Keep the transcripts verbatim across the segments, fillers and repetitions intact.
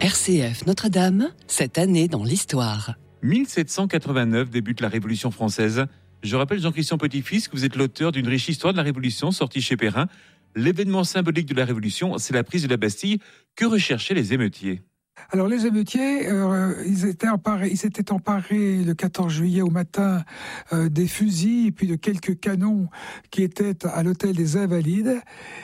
R C F Notre-Dame, cette année dans l'histoire. mille sept cent quatre-vingt-neuf débute la Révolution française. Je rappelle, Jean-Christian Petit-Fils, que vous êtes l'auteur d'une riche histoire de la Révolution sortie chez Perrin. L'événement symbolique de la Révolution, c'est la prise de la Bastille. Que recherchaient les émeutiers ? Alors les émeutiers, euh, ils étaient emparés, ils s'étaient emparés le quatorze juillet au matin euh, des fusils et puis de quelques canons qui étaient à l'hôtel des Invalides,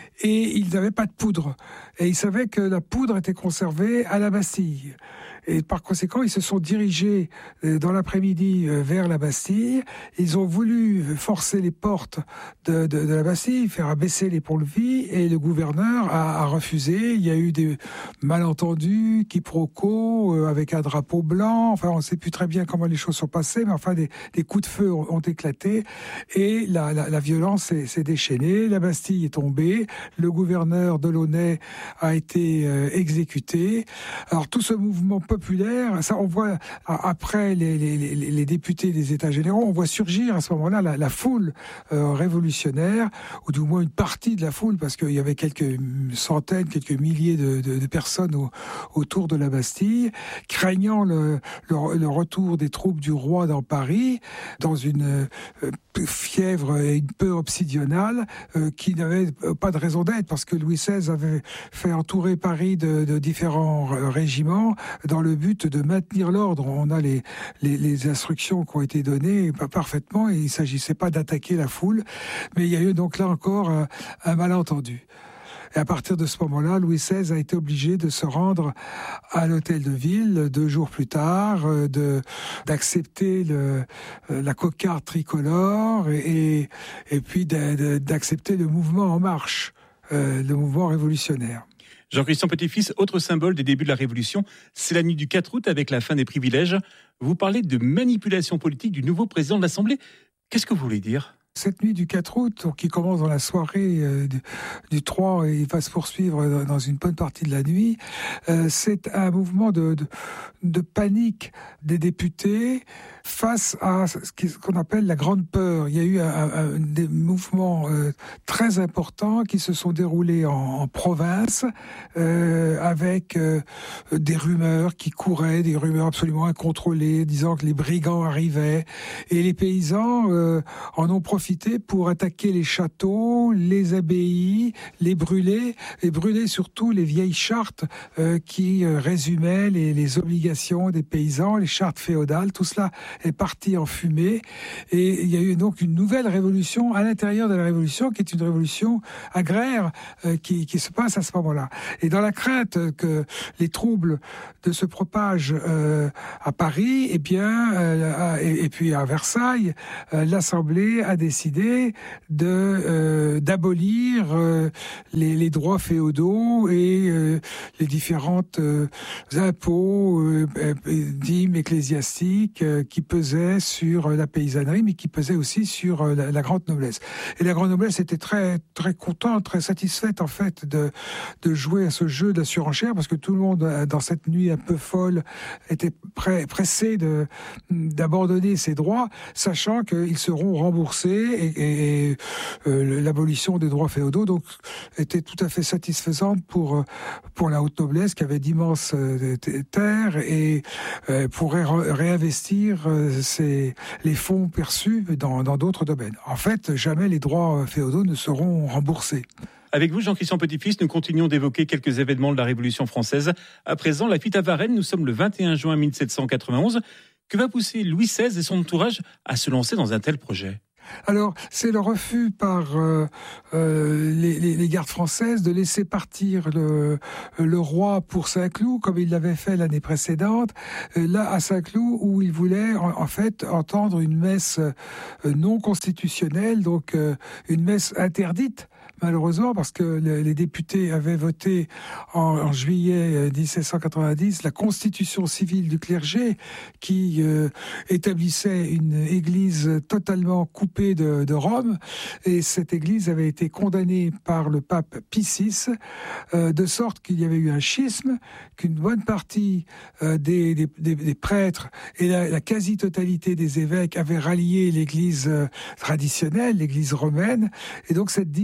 et ils n'avaient pas de poudre. Et ils savaient que la poudre était conservée à la Bastille. Et par conséquent, ils se sont dirigés dans l'après-midi vers la Bastille. Ils ont voulu forcer les portes de, de, de la Bastille, faire abaisser les ponts-levis, et le gouverneur a, a refusé. Il y a eu des malentendus, quiproquos, euh, avec un drapeau blanc. Enfin, on ne sait plus très bien comment les choses sont passées, mais enfin, des, des coups de feu ont, ont éclaté, et la, la, la violence s'est, s'est déchaînée. La Bastille est tombée. Le gouverneur Delaunay a été euh, exécuté. Alors, tout ce mouvement populaire, ça on voit après les, les, les, les députés des États généraux, on voit surgir à ce moment-là la, la foule euh, révolutionnaire, ou du moins une partie de la foule, parce qu'il y avait quelques centaines, quelques milliers de, de, de personnes au, autour de la Bastille, craignant le, le, le retour des troupes du roi dans Paris, dans une euh, fièvre et une peur obsidionale euh, qui n'avait pas de raison d'être, parce que Louis seize avait fait entourer Paris de, de différents régiments dans le but de maintenir l'ordre. On a les, les, les instructions qui ont été données parfaitement, et il ne s'agissait pas d'attaquer la foule, mais il y a eu donc là encore un, un malentendu. Et à partir de ce moment-là, Louis seize a été obligé de se rendre à l'hôtel de ville deux jours plus tard, de, d'accepter le, la cocarde tricolore, et, et puis de, de, d'accepter le mouvement En Marche, euh, le mouvement révolutionnaire. Jean-Christian Petit-Fils, autre symbole des débuts de la Révolution, c'est la nuit du quatre août avec la fin des privilèges. Vous parlez de manipulation politique du nouveau président de l'Assemblée. Qu'est-ce que vous voulez dire ? Cette nuit du quatre août, qui commence dans la soirée euh, du, du trois et va se poursuivre dans une bonne partie de la nuit, euh, c'est un mouvement de, de, de panique des députés face à ce qu'on appelle la grande peur. Il y a eu un, un, des mouvements euh, très importants qui se sont déroulés en, en province, euh, avec euh, des rumeurs qui couraient, des rumeurs absolument incontrôlées, disant que les brigands arrivaient, et les paysans euh, en ont profité pour attaquer les châteaux, les abbayes, les brûler, et brûler surtout les vieilles chartes euh, qui euh, résumaient les, les obligations des paysans, les chartes féodales. Tout cela est parti en fumée, et il y a eu donc une nouvelle révolution à l'intérieur de la révolution, qui est une révolution agraire euh, qui, qui se passe à ce moment-là. Et dans la crainte que les troubles de se propagent euh, à Paris, et bien, euh, et, et puis à Versailles, euh, l'Assemblée a décidé de euh, d'abolir euh, les, les droits féodaux et euh, les différentes euh, impôts, euh, dîmes ecclésiastiques euh, qui pesaient sur la paysannerie, mais qui pesaient aussi sur la, la grande noblesse. Et la grande noblesse était très très contente, très satisfaite en fait de de jouer à ce jeu de la surenchère, parce que tout le monde dans cette nuit un peu folle était prêt, pressé de d'abandonner ses droits, sachant qu'ils seront remboursés, et, et, et euh, l'abolition des droits féodaux donc était tout à fait satisfaisante pour pour la haute noblesse, qui avait d'immenses euh, terres, et euh, pourrait re- réinvestir euh, ces, les fonds perçus dans, dans d'autres domaines. En fait, jamais les droits féodaux ne seront remboursés. Avec vous, Jean-Christian Petit-Fils, nous continuons d'évoquer quelques événements de la Révolution française. À présent, la fuite à Varennes, nous sommes le vingt et un juin mille sept cent quatre-vingt-onze. Que va pousser Louis seize et son entourage à se lancer dans un tel projet ? Alors, c'est le refus par euh, euh, les, les, les gardes françaises de laisser partir le, le roi pour Saint-Cloud, comme il l'avait fait l'année précédente, euh, là à Saint-Cloud, où il voulait en, en fait entendre une messe euh, non constitutionnelle, donc euh, une messe interdite, malheureusement, parce que les députés avaient voté en, en juillet dix-sept cent quatre-vingt-dix la constitution civile du clergé, qui euh, établissait une église totalement coupée de, de Rome, et cette église avait été condamnée par le pape Pie six, euh, de sorte qu'il y avait eu un schisme, qu'une bonne partie euh, des, des, des, des prêtres et la, la quasi-totalité des évêques avaient rallié l'église euh, traditionnelle, l'église romaine, et donc cette division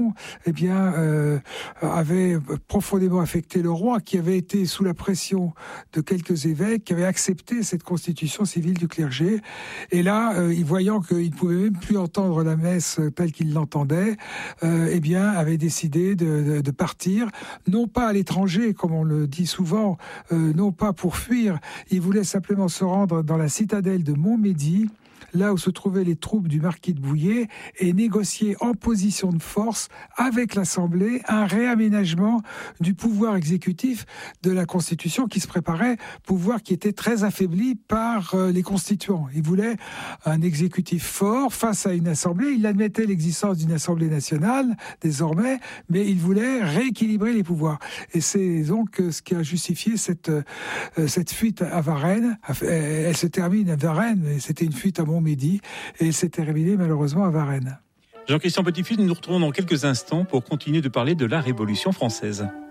Constitution, eh bien, euh, avait profondément affecté le roi, qui avait été sous la pression de quelques évêques, qui avaient accepté cette Constitution civile du clergé. Et là, euh, voyant qu'il ne pouvait même plus entendre la messe telle qu'il l'entendait, euh, eh bien, avait décidé de, de, de partir, non pas à l'étranger, comme on le dit souvent, euh, non pas pour fuir. Il voulait simplement se rendre dans la citadelle de Montmédy, là où se trouvaient les troupes du marquis de Bouillé, et négocier en position de force avec l'Assemblée un réaménagement du pouvoir exécutif de la Constitution qui se préparait, pouvoir qui était très affaibli par les constituants. Il voulait un exécutif fort face à une Assemblée. Il admettait l'existence d'une Assemblée nationale, désormais, mais il voulait rééquilibrer les pouvoirs. Et c'est donc ce qui a justifié cette, cette fuite à Varennes. Elle se termine à Varennes, et c'était une fuite à Montmédy. Midi, et s'est terminé malheureusement à Varennes. Jean-Christian Petit-Fils, nous nous retrouvons dans quelques instants pour continuer de parler de la Révolution française.